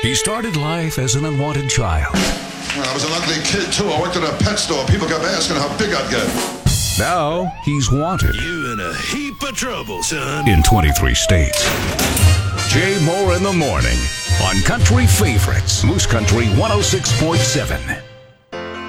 He started life as an unwanted child. Well, I was an ugly kid, too. I worked at a pet store. People kept asking how big I'd get. Now he's wanted. You in a heap of trouble, son. In 23 states. Jay Moore in the morning on Country Favorites, Moose Country 106.7.